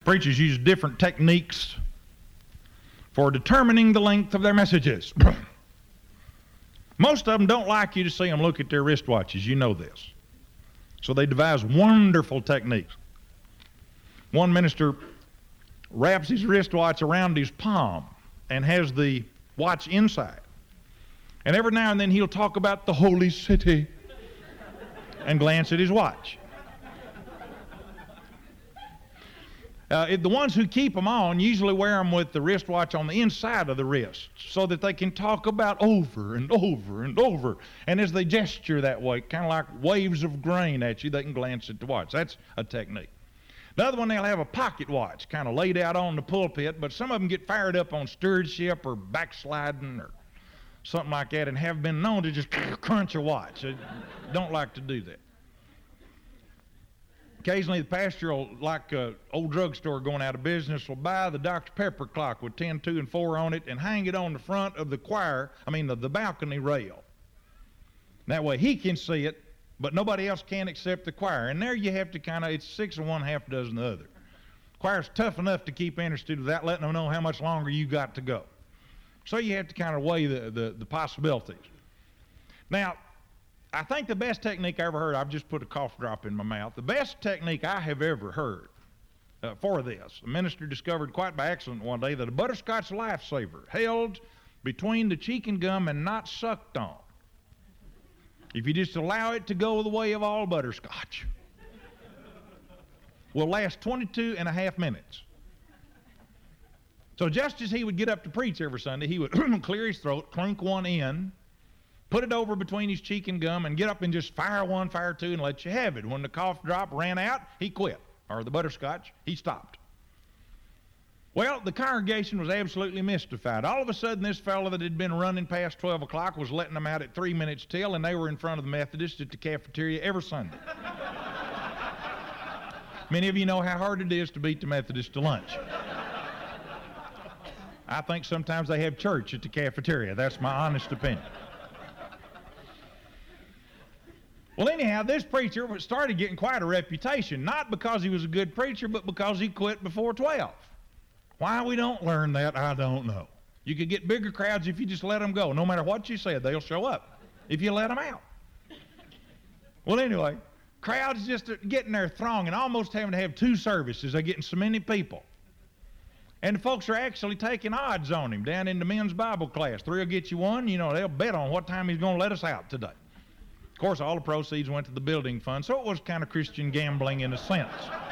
Preachers use different techniques for determining the length of their messages. Most of them don't like you to see them look at their wristwatches. You know this. So they devise wonderful techniques. One minister wraps his wristwatch around his palm and has the watch inside. And every now and then he'll talk about the holy city and glance at his watch. The ones who keep them on usually wear them with the wristwatch on the inside of the wrist so that they can talk about over and over and over. And as they gesture that way, kind of like waves of grain at you, they can glance at the watch. That's a technique. The other one, they'll have a pocket watch kind of laid out on the pulpit, but some of them get fired up on stewardship or backsliding or something like that and have been known to just crunch a watch. They don't like to do that. Occasionally, the pastor will, like an old drugstore going out of business, will buy the Dr. Pepper clock with 10, 2, and 4 on it and hang it on the front of the the balcony rail. That way he can see it, but nobody else can except the choir. And there you have to it's 6 and 1/2 dozen the other. Choir's tough enough to keep interested without letting them know how much longer you got to go. So you have to kind of weigh the possibilities. Now, I think the best technique I ever heard, I've just put a cough drop in my mouth, the best technique I have ever heard for this, a minister discovered quite by accident one day that a butterscotch lifesaver held between the cheek and gum and not sucked on, if you just allow it to go the way of all butterscotch, will last 22.5 minutes. So just as he would get up to preach every Sunday, he would clear his throat, clink one in, put it over between his cheek and gum, and get up and just fire one, fire two, and let you have it. When the cough drop ran out, he quit. Or the butterscotch, he stopped. Well, the congregation was absolutely mystified. All of a sudden, this fellow that had been running past 12 o'clock was letting them out at 3 minutes till, and they were in front of the Methodists at the cafeteria every Sunday. Many of you know how hard it is to beat the Methodists to lunch. I think sometimes they have church at the cafeteria. That's my honest opinion. Well, anyhow, this preacher started getting quite a reputation, not because he was a good preacher, but because he quit before 12. Why we don't learn that, I don't know. You could get bigger crowds if you just let them go. No matter what you said, they'll show up if you let them out. Well, anyway, crowds just getting their throng and almost having to have 2 services. They're getting so many people. And the folks are actually taking odds on him down in the men's Bible class. 3 will get you 1. They'll bet on what time he's going to let us out today. Of course, all the proceeds went to the building fund, so it was kind of Christian gambling in a sense.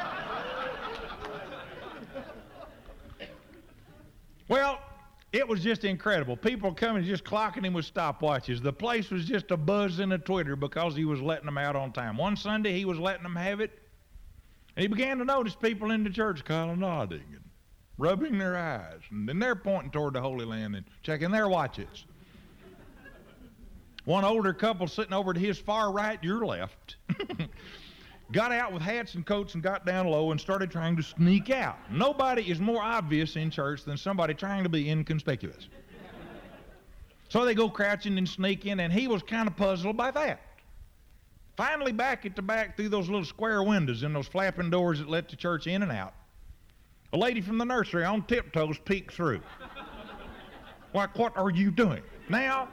Well, it was just incredible. People coming just clocking him with stopwatches. The place was just a buzz and a twitter because he was letting them out on time. One Sunday, he was letting them have it, and he began to notice people in the church kind of nodding and rubbing their eyes, and then they're pointing toward the Holy Land and checking their watches. One older couple sitting over to his far right, your left, got out with hats and coats and got down low and started trying to sneak out. Nobody is more obvious in church than somebody trying to be inconspicuous. So they go crouching and sneaking, and he was kind of puzzled by that. Finally, back at the back through those little square windows and those flapping doors that let the church in and out, a lady from the nursery on tiptoes peeked through. Like, what are you doing? Now,